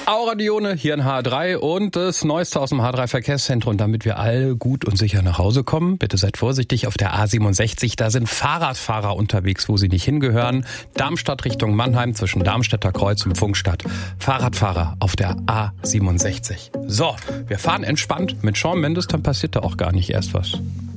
Auradione hier in H3 und das Neueste aus dem H3 Verkehrszentrum, damit wir alle gut und sicher nach Hause kommen. Bitte seid vorsichtig auf der A67, da sind Fahrradfahrer unterwegs, wo sie nicht hingehören. Darmstadt Richtung Mannheim zwischen Darmstädter Kreuz und Pfungstadt. Fahrradfahrer auf der A67. So, wir fahren entspannt mit Shawn Mendes, dann passiert da auch gar nicht erst was.